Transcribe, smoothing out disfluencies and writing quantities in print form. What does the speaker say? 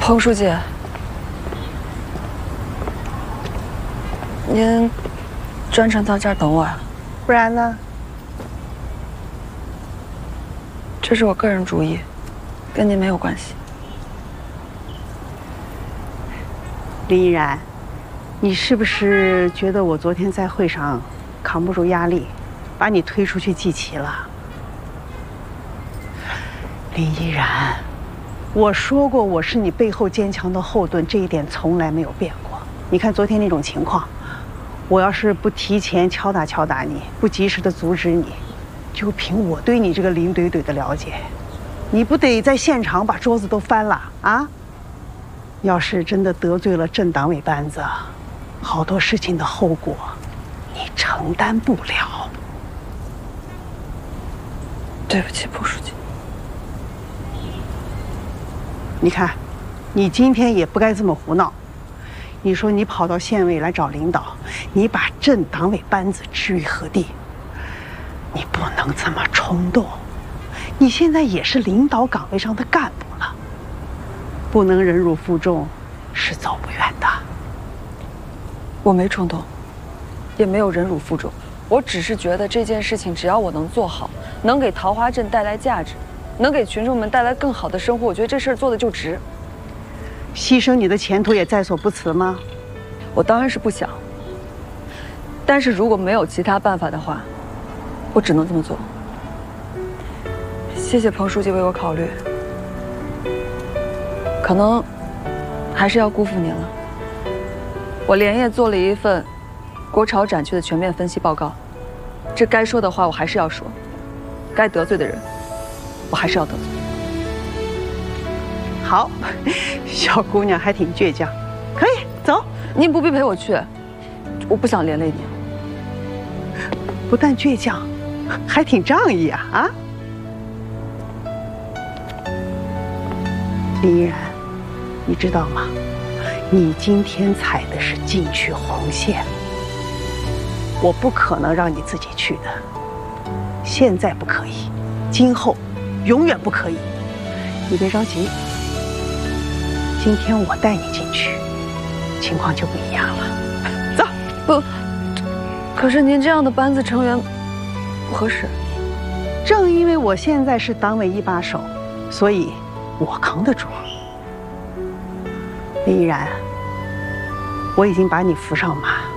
彭书记，您专程到这儿等我呀？ 不然呢？ 这是我个人主意，跟您没有关系。 林依然，你是不是觉得我昨天在会上扛不住压力，把你推出去祭旗了？林依然，我说过我是你背后坚强的后盾，这一点从来没有变过。你看昨天那种情况，我要是不提前敲打你，不及时的阻止你，就凭我对你这个林怼怼的了解，你不得在现场把桌子都翻了啊？要是真的得罪了镇党委班子，好多事情的后果你承担不了。 对不起，彭书记。 你看，你今天也不该这么胡闹。你说你跑到县委来找领导，你把镇党委班子置于何地？你不能这么冲动。你现在也是领导岗位上的干部了，不能忍辱负重，是走不远的。 我没冲动，也没有忍辱负重，我只是觉得这件事情只要我能做好，能给桃花镇带来价值，能给群众们带来更好的生活，我觉得这事儿做的就值。 牺牲你的前途也在所不辞吗？ 我当然是不想，但是如果没有其他办法的话，我只能这么做。谢谢彭书记为我考虑，可能还是要辜负您了。我连夜做了一份国潮展区的全面分析报告，这该说的话我还是要说，该得罪的人我还是要得罪。 好，小姑娘还挺倔强，可以走。 您不必陪我去，我不想连累您。 不但倔强，还挺仗义啊！啊，林依然，你知道吗？你今天踩的是禁区红线，我不可能让你自己去的。现在不可以，今后永远不可以。你别着急，今天我带你进去，情况就不一样了。走。 不，可是您这样的班子成员不合适。 正因为我现在是党委一把手，所以我扛得住。林依然，我已经把你扶上马。